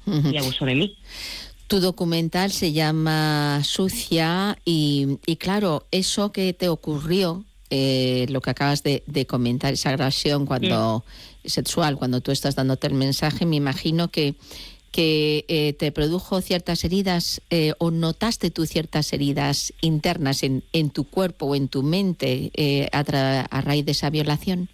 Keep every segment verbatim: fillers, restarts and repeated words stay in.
uh-huh. y abusó de mí. Tu documental se llama Sucia y, y claro, eso que te ocurrió, eh, lo que acabas de, de comentar, esa agresión cuando mm. sexual, cuando tú estás dándote el mensaje, me imagino que, que eh, te produjo ciertas heridas eh, o notaste tú ciertas heridas internas en, en tu cuerpo o en tu mente eh, a, tra- a raíz de esa violación.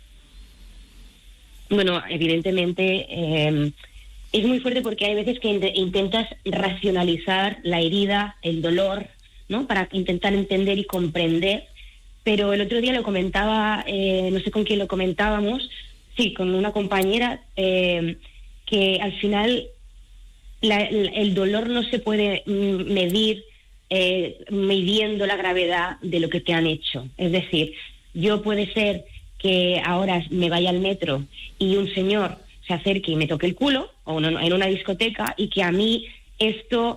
Bueno, evidentemente... Eh, Es muy fuerte porque hay veces que int- intentas racionalizar la herida, el dolor, ¿no? Para intentar entender y comprender. Pero el otro día lo comentaba, eh, no sé con quién lo comentábamos, sí, con una compañera, eh, que al final la, el dolor no se puede medir eh, midiendo la gravedad de lo que te han hecho. Es decir, yo puede ser que ahora me vaya al metro y un señor se acerque y me toque el culo, o en una discoteca, y que a mí esto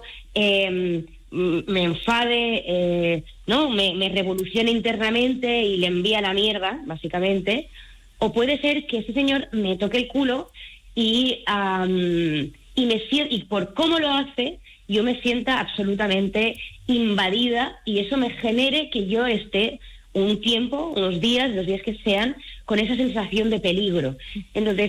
eh, me enfade, eh, ¿no? Me, me revolucione internamente y le envía a la mierda, básicamente. O puede ser que ese señor me toque el culo y, um, y, me, y por cómo lo hace, yo me sienta absolutamente invadida y eso me genere que yo esté un tiempo, unos días, los días que sean, con esa sensación de peligro. Entonces,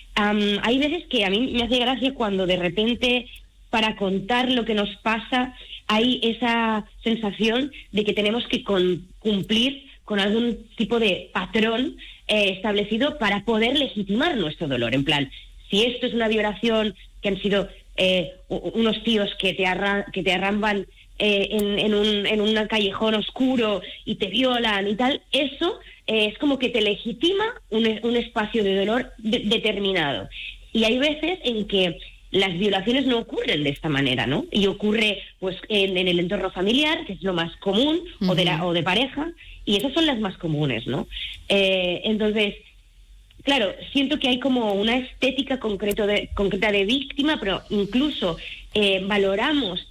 Um, hay veces que a mí me hace gracia cuando de repente, para contar lo que nos pasa, hay esa sensación de que tenemos que con, cumplir con algún tipo de patrón eh, establecido para poder legitimar nuestro dolor. En plan, si esto es una violación, que han sido eh, unos tíos que te, arran, que te arramban eh, en, en, un, en un callejón oscuro y te violan y tal, eso... es como que te legitima un, un espacio de dolor de, determinado. Y hay veces en que las violaciones no ocurren de esta manera, ¿no? Y ocurre pues en, en el entorno familiar, que es lo más común, uh-huh. o, de la, o de pareja, y esas son las más comunes, ¿no? Eh, entonces, claro, siento que hay como una estética concreto de, concreta de víctima, pero incluso eh, valoramos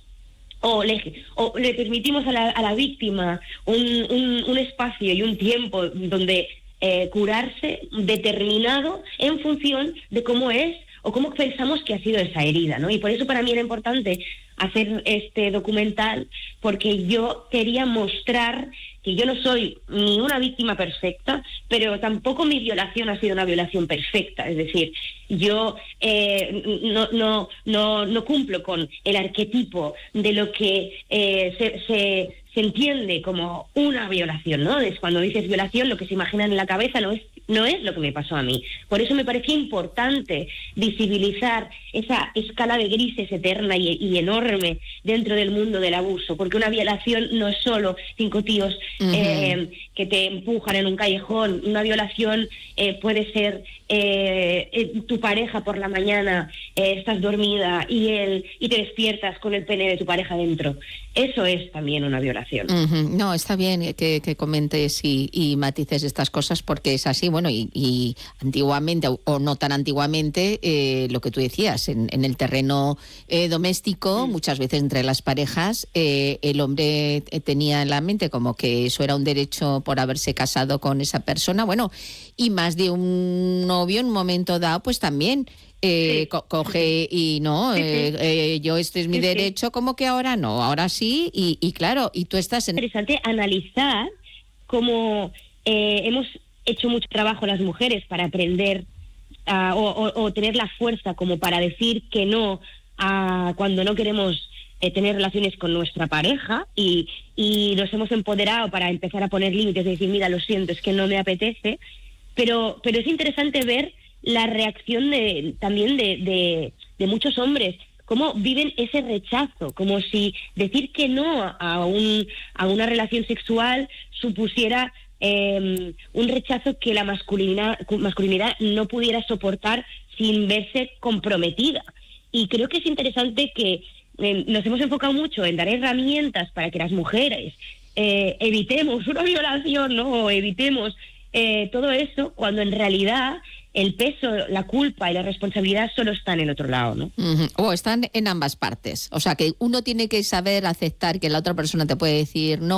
O le, o le permitimos a la, a la víctima un, un, un espacio y un tiempo donde eh, curarse determinado en función de cómo es o cómo pensamos que ha sido esa herida, ¿no? Y por eso para mí era importante hacer este documental, porque yo quería mostrar que yo no soy ni una víctima perfecta, pero tampoco mi violación ha sido una violación perfecta. Es decir, yo eh, no, no, no, no cumplo con el arquetipo de lo que eh, se, se, se entiende como una violación, ¿no? Es cuando dices violación, lo que se imagina en la cabeza no es, no es lo que me pasó a mí. Por eso me parecía importante visibilizar esa escala de grises eterna y, y enorme dentro del mundo del abuso, porque una violación no es solo cinco tíos uh-huh. eh, que te empujan en un callejón. Una violación eh, puede ser eh, eh, tu pareja por la mañana, eh, estás dormida y, él, y te despiertas con el pene de tu pareja dentro. Eso es también una violación. Uh-huh. No, está bien que, que comentes y, y matices estas cosas porque es así, bueno, y, y antiguamente o, o no tan antiguamente, eh, lo que tú decías, en, en el terreno eh, doméstico, mm. muchas veces entre las parejas, eh, el hombre tenía en la mente como que eso era un derecho por haberse casado con esa persona, bueno, y más de un novio en un momento dado, pues también eh, sí. co- coge y no, sí, sí. Eh, eh, yo este es mi sí, derecho, sí. como que ahora no, ahora sí, y, y claro, y tú estás en... Es interesante analizar cómo eh, hemos hecho mucho trabajo las mujeres para aprender uh, o, o, o tener la fuerza como para decir que no a cuando no queremos eh, tener relaciones con nuestra pareja y, y nos hemos empoderado para empezar a poner límites y decir, mira, lo siento, es que no me apetece, pero, pero es interesante ver la reacción de, también de, de, de muchos hombres, cómo viven ese rechazo, como si decir que no a, un, a una relación sexual supusiera eh, un rechazo que la masculinidad, masculinidad no pudiera soportar sin verse comprometida. Y creo que es interesante que eh, nos hemos enfocado mucho en dar herramientas para que las mujeres eh, evitemos una violación, ¿no? O evitemos eh, todo eso, cuando en realidad el peso, la culpa y la responsabilidad solo están en el otro lado, ¿no? Uh-huh. O están en ambas partes. O sea, que uno tiene que saber aceptar que la otra persona te puede decir no,